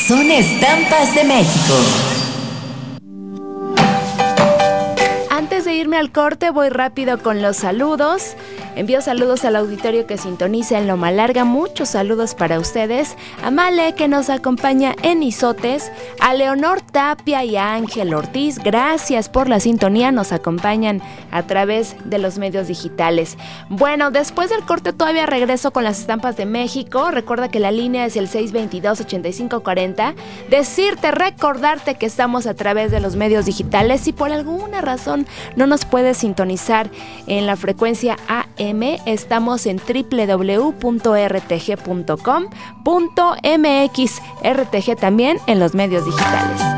Son estampas de México. Antes de irme al corte, voy rápido con los saludos. Envío saludos al auditorio que sintoniza en Loma Larga. Muchos saludos para ustedes. A Male, que nos acompaña en Izotes. A Leonor Tapia y a Ángel Ortiz. Gracias por la sintonía. Nos acompañan a través de los medios digitales. Bueno, después del corte todavía regreso con las estampas de México. Recuerda que la línea es el 622-8540. Recordarte que estamos a través de los medios digitales. Si por alguna razón no nos puedes sintonizar en la frecuencia AM, estamos en www.rtg.com.mx. RTG también en los medios digitales.